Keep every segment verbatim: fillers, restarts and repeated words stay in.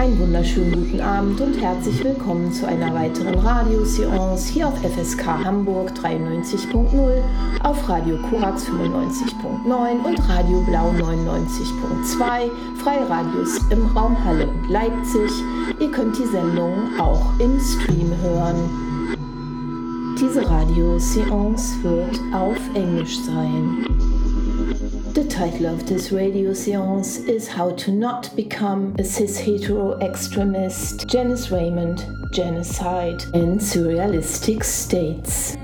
Einen wunderschönen guten Abend und herzlich willkommen zu einer weiteren Radioseance hier auf F S K Hamburg dreiundneunzig Punkt null, auf Radio Korax fünfundneunzig Punkt neun und Radio Blau neunundneunzig Punkt zwei, Freiradios im Raum Halle und Leipzig. Ihr könnt die Sendung auch im Stream hören. Diese Radioseance wird auf Englisch sein. The title of this radio seance is How to Not Become a Cis-Hetero Extremist, Janice Raymond, Genocide and Surrealistic States.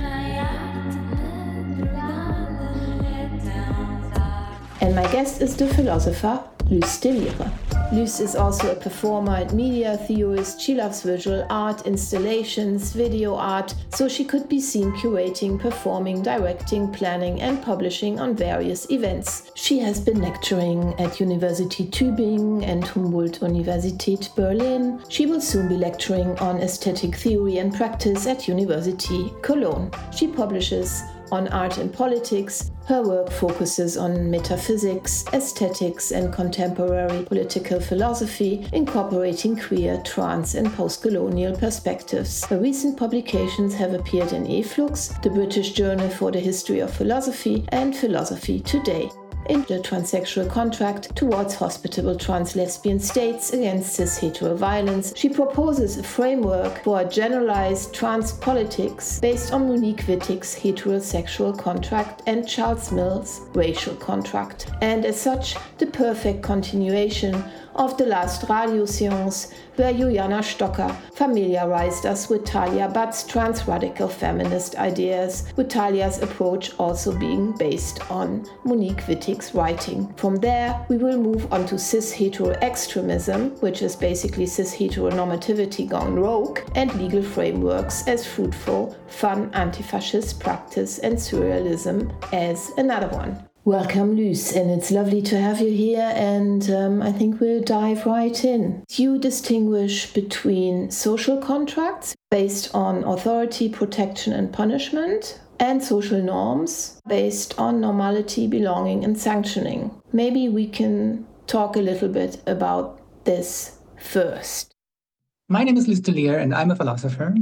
And my guest is the philosopher Luce Delire. Luce is also a performer and media theorist. She loves visual art, installations, video art, so she could be seen curating, performing, directing, planning and publishing on various events. She has been lecturing at University Tübingen and Humboldt-Universität Berlin. She will soon be lecturing on aesthetic theory and practice at University Cologne. She publishes on art and politics. Her work focuses on metaphysics, aesthetics, and contemporary political philosophy, incorporating queer, trans, and post-colonial perspectives. Her recent publications have appeared in eFlux, the British Journal for the History of Philosophy, and Philosophy Today. In the transsexual contract towards hospitable trans-lesbian states against cis-hetero violence, she proposes a framework for a generalized trans politics based on Monique Wittig's heterosexual contract and Charles Mill's racial contract, and as such, the perfect continuation of the last radio seance where Juliana Stocker familiarized us with Talia Butt's trans-radical feminist ideas, with Talia's approach also being based on Monique Wittig's writing. From there, we will move on to cis-hetero extremism, which is basically cis-heteronormativity gone rogue, and legal frameworks as fruitful, fun, anti-fascist practice, and surrealism as another one. Welcome, Luce, and it's lovely to have you here, and um, I think we'll dive right in. You distinguish between social contracts based on authority, protection, and punishment, and social norms based on normality, belonging, and sanctioning. Maybe we can talk a little bit about this first. My name is Luce Delire, and I'm a philosopher.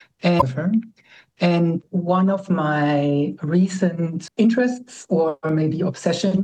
And And one of my recent interests, or maybe obsession,